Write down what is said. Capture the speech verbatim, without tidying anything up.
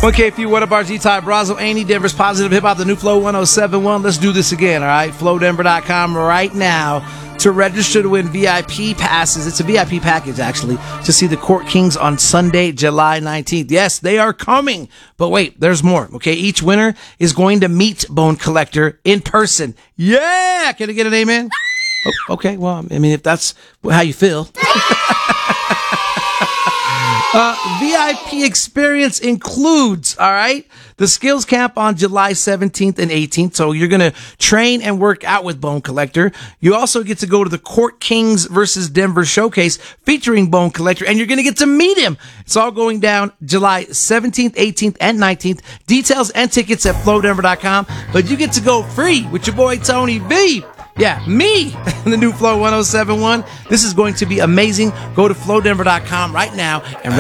one K F U, what up, R G, Ty, Brazo, Annie, Denver's Positive Hip Hop, the new Flow one oh seven one. Let's do this again, all right? flow denver dot com right now to register to win V I P passes. It's a V I P package, actually, to see the Court Kings on Sunday, July nineteenth. Yes, they are coming. But wait, there's more, okay? Each winner is going to meet Bone Collector in person. Yeah! Can I get an amen? Oh, okay, well, I mean, if that's how you feel. Uh, V I P experience includes, all right, the skills camp on July seventeenth and eighteenth. So you're going to train and work out with Bone Collector. You also get to go to the Court Kings versus Denver showcase featuring Bone Collector, and you're going to get to meet him. It's all going down July seventeenth, eighteenth, and nineteenth. Details and tickets at flow denver dot com. But you get to go free with your boy Tony V. Yeah, me, the new Flow one oh seven one. This is going to be amazing. Go to flow denver dot com right now and